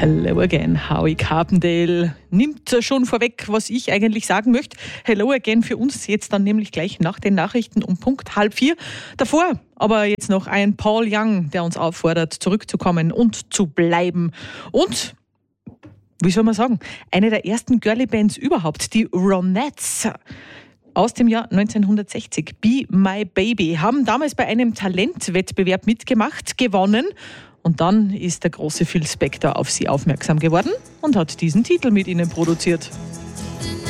Hello again, Howie Carpendale nimmt schon vorweg, was ich eigentlich sagen möchte. Hello again für uns jetzt dann nämlich gleich nach den Nachrichten um Punkt 3:30. Davor aber jetzt noch ein Paul Young, der uns auffordert, zurückzukommen und zu bleiben. Und, wie soll man sagen, eine der ersten Girly-Bands überhaupt, die Ronettes aus dem Jahr 1960, Be My Baby, haben damals bei einem Talentwettbewerb mitgemacht, gewonnen. Und dann ist der große Phil Spector auf sie aufmerksam geworden und hat diesen Titel mit ihnen produziert.